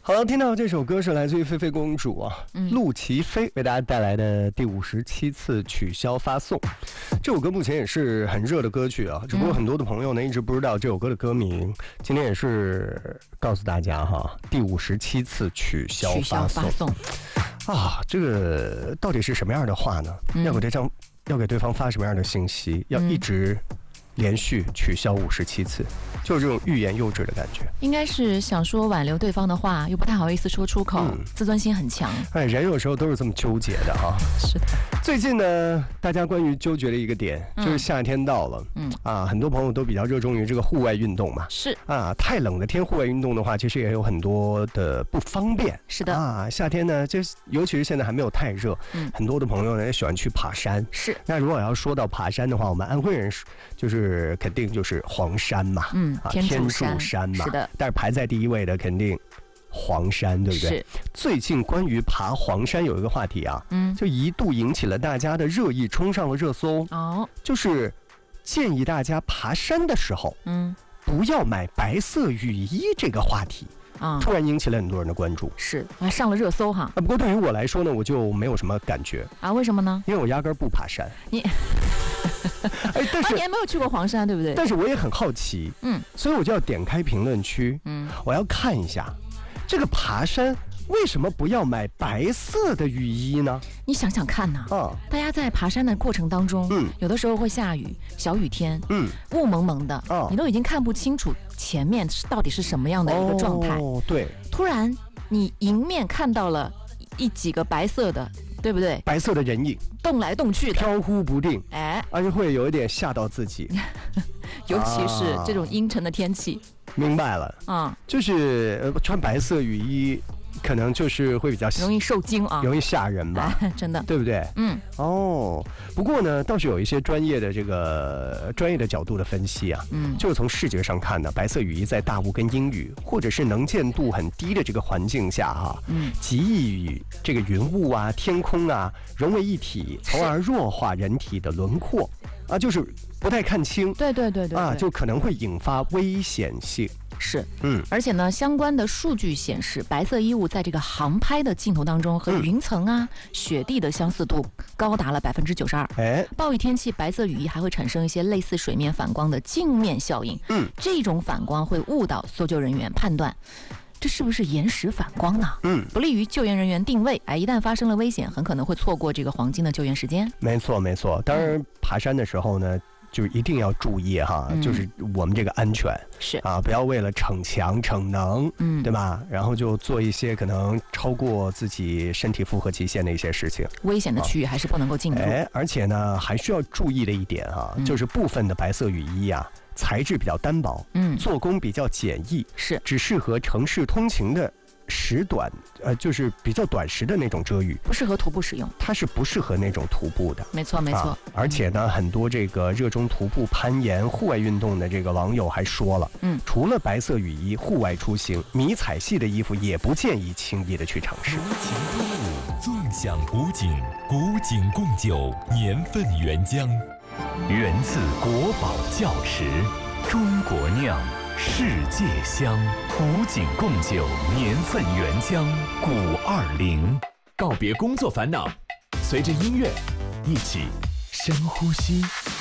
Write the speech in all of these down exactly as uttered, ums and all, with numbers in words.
好了，听到这首歌是来自于菲菲公主啊，嗯、陆琪飞为大家带来的第五十七次取消发送。这首歌目前也是很热的歌曲啊，只不过很多的朋友呢一直不知道这首歌的歌名。今天也是告诉大家哈，第五十七次取消发送。发送啊，这个到底是什么样的话呢？嗯、要给对方要给对方发什么样的信息？要一直连续取消五十七次。就是这种欲言又止的感觉， 应该是想说挽留对方的话，又不太好意思说出口，嗯、自尊心很强。 哎，人有时候都是这么纠结的哈。 是的。 最近呢，大家关于纠结的一个点，就是夏天到了，嗯啊，很多朋友都比较热衷于这个户外运动嘛。 是啊，太冷的天户外运动的话，其实也有很多的不方便。 是的啊，夏天呢，就尤其是现在还没有太热，嗯，很多的朋友呢也喜欢去爬山。 是。 那如果要说到爬山的话，我们安徽人就是肯定就是黄山嘛， 嗯。 啊，天柱山嘛， 是的， 但是排在第一位的肯定黄山，对不对？ 是。 最近关于爬黄山有一个话题啊，嗯，就一度引起了大家的热议，冲上了热搜。哦，就是建议大家爬山的时候，嗯，不要买白色雨衣这个话题。啊！突然引起了很多人的关注， 是啊，上了热搜哈。 啊，不过对于我来说呢，我就没有什么感觉啊。为什么呢？ 因为我压根儿不爬山。 你， 哎，但是、 啊、你还没有去过黄山，对不对？ 但是我也很好奇，嗯，所以我就要点开评论区，嗯，我要看一下这个爬山为什么不要买白色的雨衣呢？ 你想想看呐，啊，大家在爬山的过程当中，嗯，有的时候会下雨，小雨天，嗯，雾蒙蒙的，啊，你都已经看不清楚前面到底是什么样的一个状态， 哦，对， 突然你迎面看到了一几个白色的，对不对？ 白色的人影动来动去的， 飘忽不定， 哎， 而且会有一点吓到自己， 尤其是这种阴沉的天气。 啊、明白了，啊、嗯，就是呃穿白色雨衣。可能就是会比较容易受惊啊， 容易吓人吧， 哎、真的， 对不对？ 嗯， 哦，不过呢，倒是有一些专业的这个专业的角度的分析啊，嗯，就是从视觉上看呢，白色雨衣在大雾跟阴雨或者是能见度很低的这个环境下哈、啊，嗯，极易与这个云雾啊、天空啊融为一体，从而弱化人体的轮廓啊，就是不太看清， 对对对 对, 对啊，就可能会引发危险性。 是，嗯，而且呢，相关的数据显示，白色衣物在这个航拍的镜头当中和云层啊、嗯、雪地的相似度高达了百分之九十二。哎，暴雨天气，白色雨衣还会产生一些类似水面反光的镜面效应。嗯，这种反光会误导搜救人员判断。这是不是延时反光呢？嗯，不利于救援人员定位。哎，一旦发生了危险，很可能会错过这个黄金的救援时间。 没错，没错。当然，爬山的时候呢，就一定要注意哈，嗯、就是我们这个安全是啊，不要为了逞强逞能，嗯，对吧？然后就做一些可能超过自己身体负荷极限的一些事情。 危险的区域还是不能够进入。 哎，而且呢，还需要注意的一点哈、啊，嗯、就是部分的白色雨衣啊。材质比较单薄，嗯，做工比较简易， 是只适合城市通勤的时短，呃，就是比较短时的那种遮雨， 不适合徒步使用。 它是不适合那种徒步的， 没错没错、啊。 而且呢，嗯、很多这个热衷徒步、攀岩、户外运动的这个网友还说了，嗯，除了白色雨衣，户外出行迷彩系的衣服也不建议轻易的去尝试。 柔情歌舞，纵享古井，古井贡酒，年份原浆。源自国宝窖池，中国酿，世界香。古井贡酒，年份原浆，古二零。告别工作烦恼，随着音乐一起深呼吸，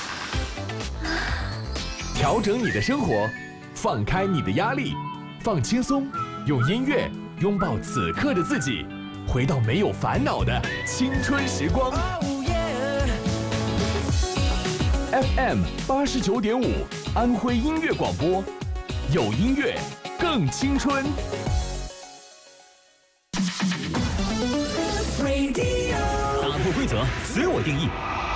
调整你的生活，放开你的压力，放轻松，用音乐拥抱此刻的自己，回到没有烦恼的青春时光。F M 八十九点五，安徽音乐广播，有音乐更青春。 打破规则，随我定义，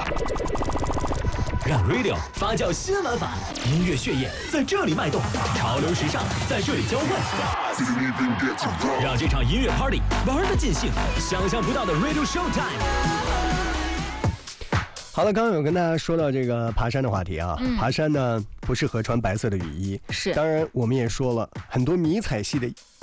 让 Radio 发酵新玩法，音乐血液在这里脉动，潮流时尚在这里交换，让这场音乐 Party 玩得尽兴，想象不到的 Radio Showtime。 好了，刚刚有跟大家说到这个爬山的话题啊，嗯、爬山呢不适合穿白色的雨衣， 是。 当然我们也说了很多迷彩系的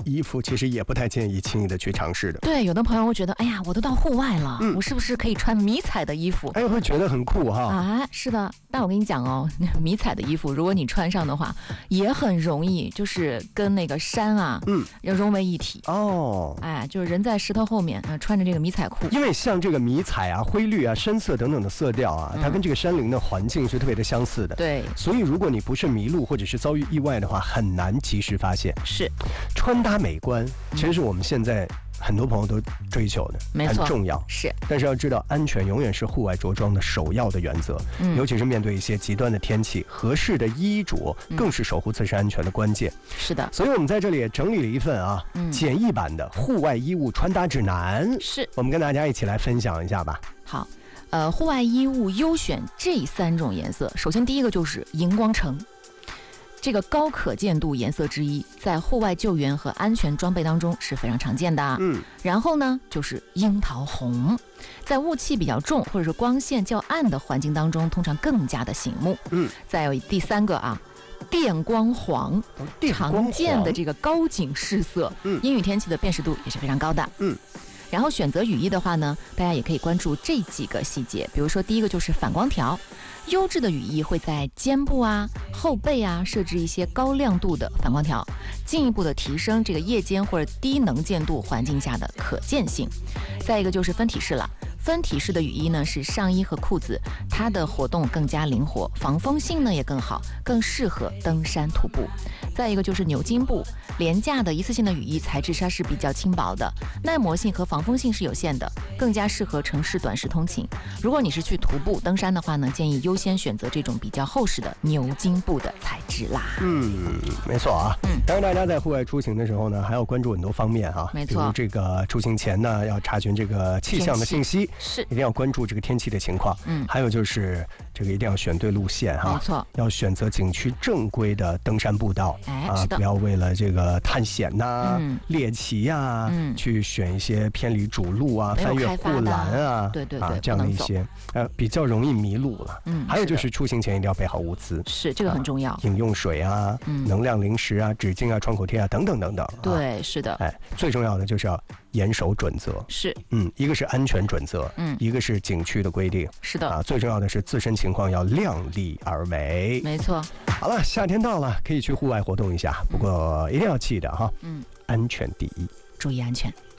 衣服，其实也不太建议轻易的去尝试的。 对，有的朋友会觉得，哎呀，我都到户外了，嗯、我是不是可以穿迷彩的衣服？ 哎，会觉得很酷哈。 啊，是的。但我跟你讲哦，迷彩的衣服，如果你穿上的话，也很容易就是跟那个山啊，嗯，要融为一体。哦，哎，就是人在石头后面，呃，穿着这个迷彩裤。 因为像这个迷彩啊、灰绿啊、深色等等的色调啊，它跟这个山林的环境是特别的相似的。 对。 所以如果你不慎迷路或者是遭遇意外的话，很难及时发现。 是。 穿搭美观，其实是我们现在很多朋友都追求的， 没错， 很重要。 是。 但是要知道，安全永远是户外着装的首要的原则。嗯。尤其是面对一些极端的天气，合适的衣着更是守护自身安全的关键。 是的。 所以我们在这里也整理了一份啊，嗯、简易版的户外衣物穿搭指南。 是。 我们跟大家一起来分享一下吧。 好。呃，户外衣物优选这三种颜色，首先第一个就是荧光橙，这个高可见度颜色之一，在户外救援和安全装备当中是非常常见的。嗯，然后呢就是樱桃红，在雾气比较重或者是光线较暗的环境当中，通常更加的醒目。嗯，再有第三个啊。电光黄，常见的这个高警示色，嗯，阴雨天气的辨识度也是非常高的。嗯。然后选择雨衣的话呢，大家也可以关注这几个细节，比如说第一个就是反光条，优质的雨衣会在肩部啊、后背啊设置一些高亮度的反光条，进一步的提升这个夜间或者低能见度环境下的可见性。再一个就是分体式了。分体式的雨衣呢是上衣和裤子，它的活动更加灵活，防风性呢也更好，更适合登山徒步。再一个就是牛津布，廉价的一次性的雨衣材质它是比较轻薄的，耐磨性和防风性是有限的，更加适合城市短时通勤。如果你是去徒步登山的话呢，建议优先选择这种比较厚实的牛津布的材质啦。 嗯，没错啊。嗯，当然大家在户外出行的时候呢，还要关注很多方面哈。 没错。 比如这个出行前呢，要查询这个气象的信息。 是， 一定要关注这个天气的情况。嗯，还有就是这个一定要选对路线哈。 没错， 要选择景区正规的登山步道。 哎， 啊，不要为了这个探险呐、啊、嗯、猎奇呀、啊，嗯，去选一些偏离主路啊、翻越护栏啊， 对对对， 啊这样的一些，呃，比较容易迷路了。嗯，还有就是出行前一定要备好物资， 是这个很重要。 啊、饮用水啊，嗯，能量零食啊，纸巾啊，创口贴啊，等等等等。 对，啊、是的。 哎，最重要的就是要严守准则。 是， 嗯，一个是安全准则，嗯，一个是景区的规定。 是的。 啊，最重要的是自身情况要量力而为。 没错。 好了，夏天到了，可以去户外活动一下，不过一定要记得哈，嗯，安全第一， 注意安全。